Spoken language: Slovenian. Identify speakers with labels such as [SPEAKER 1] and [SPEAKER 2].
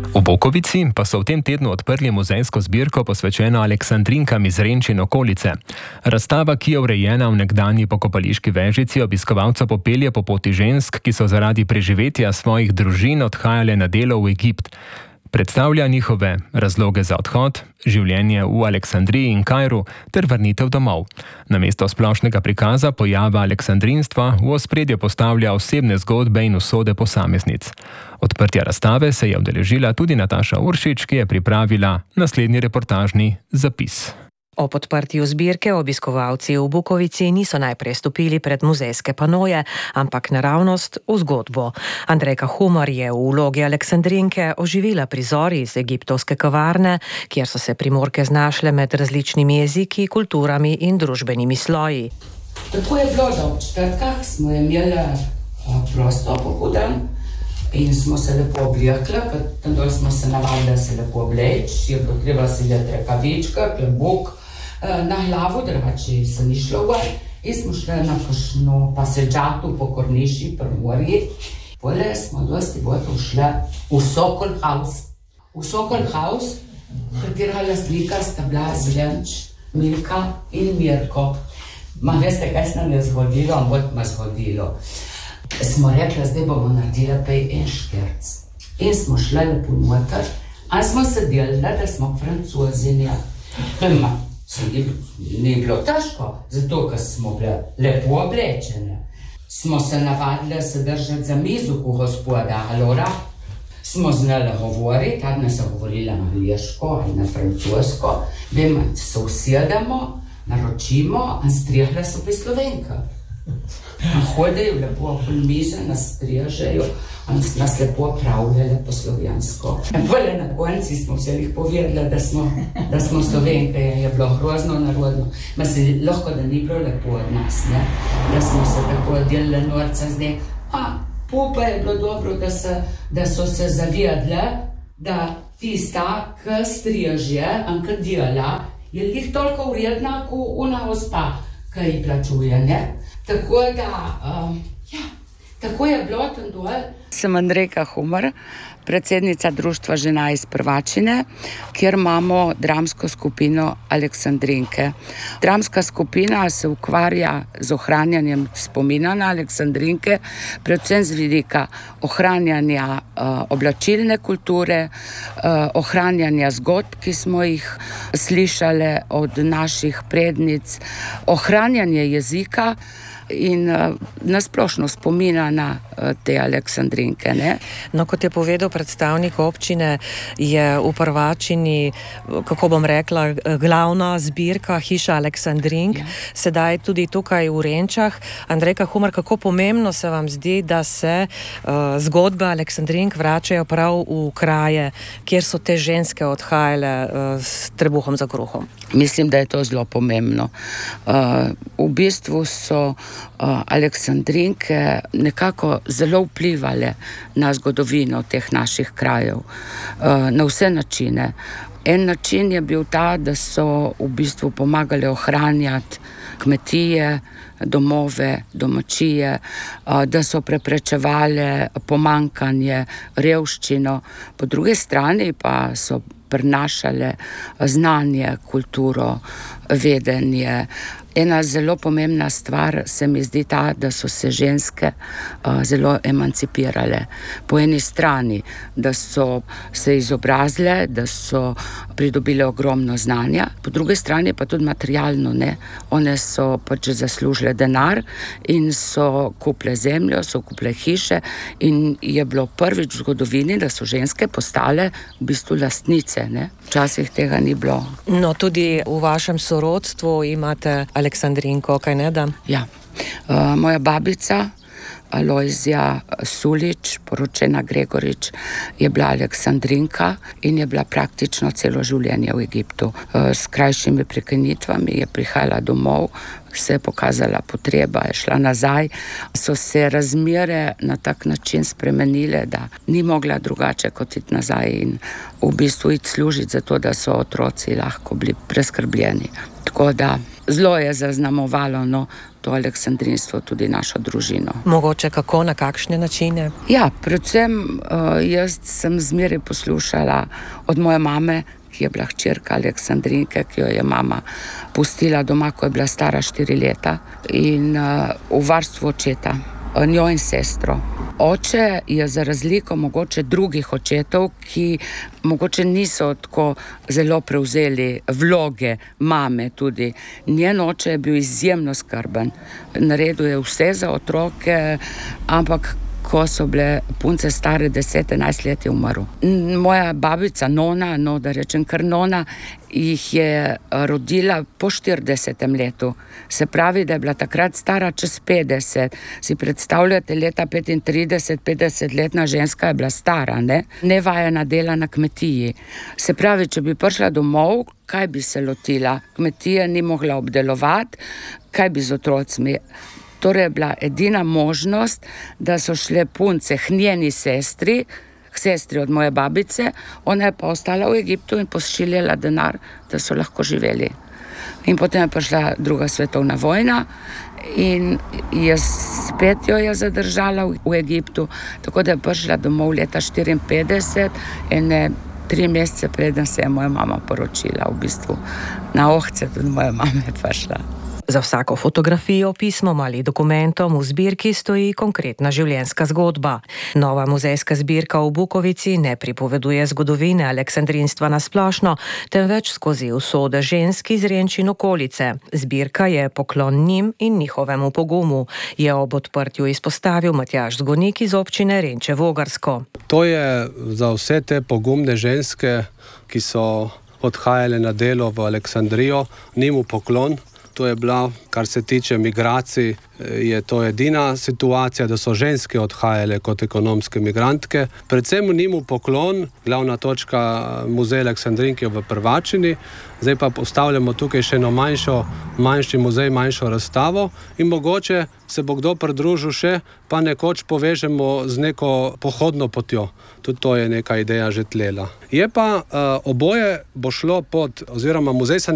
[SPEAKER 1] V Bokovici pa so v tem tednu odprli muzejsko zbirko posvečeno Aleksandrinkam iz Renč in okolice. Razstava, ki je urejena v nekdanji pokopališki vežici, obiskovalca popelje po poti žensk, ki so zaradi preživetja svojih družin odhajale na delo v Egipt. Predstavlja njihove razloge za odhod, življenje v Aleksandriji in Kairu ter vrnitev domov. Namesto splošnega prikaza pojava aleksandrinstva v ospredje postavlja osebne zgodbe in usode posameznic. Odprtja razstave se je udeležila tudi Nataša Uršič, ki je pripravila naslednji reportažni zapis.
[SPEAKER 2] Ob odprtju zbirke obiskovalci v Bukovici niso najprej stopili pred muzejske panoje, ampak naravnost v zgodbo. Andrejka Humar je v vlogi Aleksandrinke oživila prizor iz egiptovske kavarne, kjer so se Primorke znašle med različnimi jeziki, kulturami in družbenimi sloji.
[SPEAKER 3] Tako je bilo, da v četrtkah smo imeli prosto popodan in smo se lepo oblekli, tam dol smo se navadili se lepo obleči, je bilo treba si dati rekavička, klobuk na glavu, drugače se ni šlo ven, in smo šli na kakšno paseđatu po Korniši, Primorji. Pole smo dosti bolj šli v Sokol House. V Sokol House, katera lastnika sta bila Zrenč, Milka in Mirko. Ma veste, kaj se nam je zgodilo, ma zgodilo. Smo rekli, zdaj bomo naredili pej en škerc. In smo šli lepo noter, a smo se delili, da smo francozinja. Ni bilo težko, zato, ker smo bile lepo oblečene. Smo se navadili se držati za mizo u gospoda Alora. Smo znali govoriti, tad ne so govorili angliško ali na francosko. Vemo, se usedemo, naročimo, in strihle so pri Slovenka. Hodejo lepo okoli mize, nas strižejo, nas lepo pravljali po slovensko. Bolje na konci smo vse jih povedali, da smo Slovenke, je bilo grozno narodno. Ma se lahko, da ni bilo lepo od nas, ne? Da smo se tako delali norca z njim. Pa je bilo dobro, da so se zavedli, da tista, ki striže in ki dela, je jih toliko vredna, kot ona gospa, ki ji plačuje, ne? Tako da, tako je bilo tam dol.
[SPEAKER 4] Sem Andrejka Humar, predsednica društva Žena iz Prvačine, kjer imamo dramsko skupino Aleksandrinke. Dramska skupina se ukvarja z ohranjanjem spomina na Aleksandrinke, predvsem z vidika ohranjanja oblačilne kulture, ohranjanja zgodb, ki smo jih slišali od naših prednic, ohranjanje jezika in nasplošno spomina na te Aleksandrinke, ne?
[SPEAKER 2] No, kot je povedal predstavnik občine, je v Prvačini, kako bom rekla, glavna zbirka hiša Aleksandrink, sedaj tudi tukaj v Renčah. Andrejka Humar, kako pomembno se vam zdi, da se zgodbe Aleksandrink vračajo prav v kraje, kjer so te ženske odhajale s trebuhom za kruhom?
[SPEAKER 4] Mislim, da je to zelo pomembno. V bistvu so Aleksandrinke nekako zelo vplivale na zgodovino teh naših krajev, na vse načine. En način je bil ta, da so v bistvu pomagali ohranjati kmetije, domove, domačije, da so preprečevali pomanjkanje, revščino. Po drugi strani pa so prinašale znanje, kulturo, vedenje. Ena zelo pomembna stvar se mi zdi ta, da so se ženske zelo emancipirale. Po eni strani, da so se izobrazile, da so pridobile ogromno znanja, po drugi strani pa tudi materialno, ne. One so pač zaslužile denar in so kupile zemljo, so kupile hiše in je bilo prvič v zgodovini, da so ženske postale v bistvu lastnice, ne. Včasih tega ni bilo.
[SPEAKER 2] No, tudi v vašem sorodstvu imate Aleksandrinko, kaj ne da?
[SPEAKER 4] Ja. Moja babica Alojzija Sulič, poročena Gregorič, je bila Aleksandrinka in je bila praktično celo življenje v Egiptu. S krajšimi prekinitvami je prihajala domov, se je pokazala potreba, je šla nazaj. So se razmere na tak način spremenile, da ni mogla drugače kot iti nazaj in v bistvu iti služiti za to, da so otroci lahko bili preskrbljeni. Tako da zelo je zaznamovalo to aleksandrinstvo tudi našo družino.
[SPEAKER 2] Mogoče kako, na kakšne načine?
[SPEAKER 4] Ja, predvsem jaz sem zmeraj poslušala od moje mame, ki je bila hčerka Aleksandrinke, ki jo je mama pustila doma, ko je bila stara 4 leta in v varstvu očeta, njo in sestro. Oče je za razliko mogoče drugih očetov, ki mogoče niso tako zelo prevzeli vloge mame tudi. Njen oče je bil izjemno skrben. Naredil je vse za otroke, ampak ko so bile punce stare 10-11 let, je umrl. Moja babica Nona, da rečem kar Nona, jih je rodila po 40. letu. Se pravi, da je bila takrat stara čez 50. Si predstavljate, leta 35, 50-letna ženska je bila stara, ne? Nevajena dela na kmetiji. Se pravi, če bi prišla domov, kaj bi se lotila? Kmetije ni mogla obdelovati, kaj bi z otrocmi? Torej je bila edina možnost, da so šle punce k njeni sestri, k sestri od moje babice, ona je pa ostala v Egiptu in pošiljala denar, da so lahko živeli. In potem je prišla druga svetovna vojna in spet jo je zadržala v Egiptu, tako da je prišla domov leta 54, 3 mesece preden se je moja mama poročila, v bistvu na ohce tudi moja mama je prišla.
[SPEAKER 2] Za vsako fotografijo, pismom ali dokumentom v zbirki stoji konkretna življenjska zgodba. Nova muzejska zbirka v Bukovici ne pripoveduje zgodovine aleksandrinstva na splošno, temveč skozi usode žensk iz Renč in okolice. Zbirka je poklon njim in njihovemu pogumu, je ob odprtju izpostavil Matjaž Zgonik iz občine Renče-Vogarsko.
[SPEAKER 5] To je za vse te pogumne ženske, ki so odhajale na delo v Aleksandrijo, njim poklon. To je bila, kar se tiče migracij, je to edina situacija, da so ženske odhajale kot ekonomske migrantke. Predvsem njim poklon, glavna točka muzeja Aleksandrinke v Prvačini. Zdaj pa postavljamo tukaj še eno manjši muzej, manjšo razstavo in mogoče se bo kdo pridružil še, pa nekoč povežemo z neko pohodno potjo. Tudi to je neka ideja že tlela. Je pa oboje bo šlo oziroma muzej se